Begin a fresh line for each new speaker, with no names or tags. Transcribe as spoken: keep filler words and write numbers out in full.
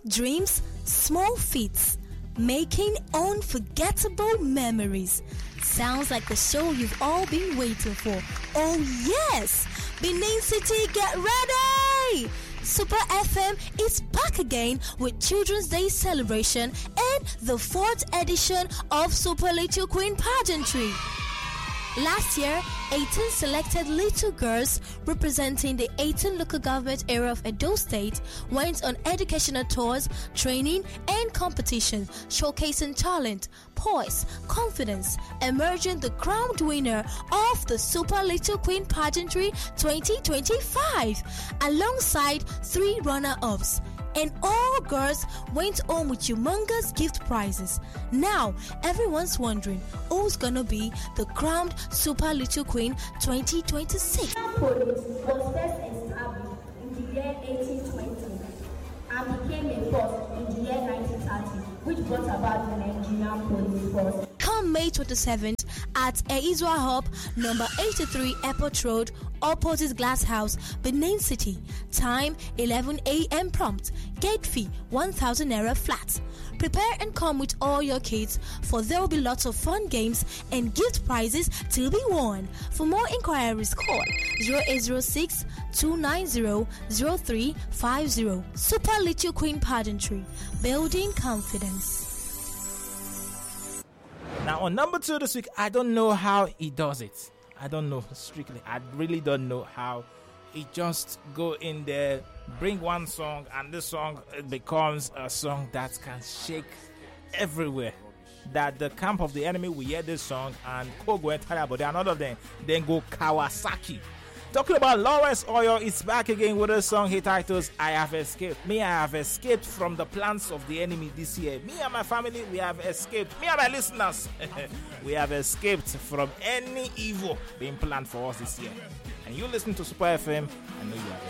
Big dreams, small feats, making unforgettable memories. Sounds like the show you've all been waiting for. Oh yes! Benin City, get ready! Super F M is back again with Children's Day celebration and the fourth edition of Super Little Queen pageantry. Last year, eighteen selected little girls representing the eighteen local government area of Edo State went on educational tours, training, and competition, showcasing talent, poise, confidence, emerging the crowned winner of the Super Little Queen pageantry twenty twenty-five, alongside three runner-ups. And all girls went home with humongous gift prizes. Now, everyone's wondering who's gonna be the crowned Super Little Queen twenty twenty-six.
Police was first established in the year eighteen twenty and became a force in the year nineteen thirty, which brought about the Nigerian Police Force.
Come May twenty-seventh at Eizwa Hub, number eighty-three Airport Road, opposite Glass House, Benin City. Time eleven a.m. prompt. Gate fee one thousand naira flat. Prepare and come with all your kids, for there will be lots of fun games and gift prizes to be won. For more inquiries, call zero eight zero six, two nine zero, zero three five zero. Super Little Queen pageantry, building confidence.
Now on number two this week, I don't know how he does it. I don't know, strictly. I really don't know how he just go in there, bring one song, and this song becomes a song that can shake everywhere. That the camp of the enemy will hear this song and Kogo and Taya, but another then then go Kawasaki. Talking about Lawrence Oyo, it's back again with a song he titles I Have Escaped. Me, I have escaped from the plans of the enemy this year. Me and my family, we have escaped. Me and my listeners, we have escaped from any evil being planned for us this year. And you listen to Super F M, I know you have